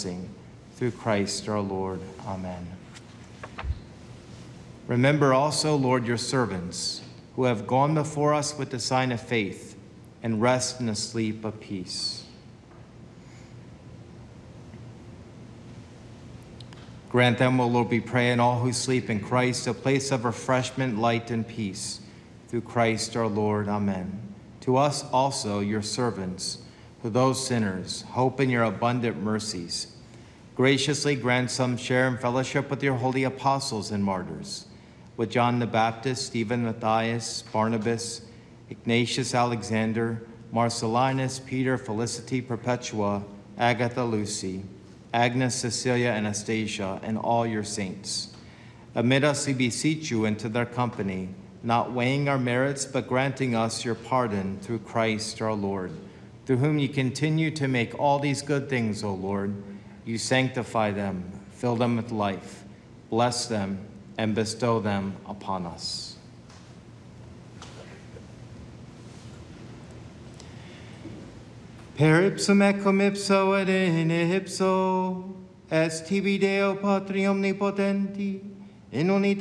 blessing. Through Christ our Lord. Amen. Remember also, Lord, your servants, who have gone before us with the sign of faith, and rest in the sleep of peace. Grant them, O Lord, we pray, and all who sleep in Christ, a place of refreshment, light, and peace. Through Christ our Lord. Amen. To us also, your servants, to those sinners, hope in your abundant mercies. Graciously grant some share in fellowship with your holy apostles and martyrs, with John the Baptist, Stephen, Matthias, Barnabas, Ignatius, Alexander, Marcellinus, Peter, Felicity, Perpetua, Agatha, Lucy, Agnes, Cecilia, Anastasia, and all your saints. Admit us, we beseech you, into their company, not weighing our merits, but granting us your pardon through Christ our Lord, through whom you continue to make all these good things, O Lord. You sanctify them, fill them with life, bless them, and bestow them upon us. Per ipsum ecum ipso et in ipso, est tibi Deo Patri omnipotenti, in unitate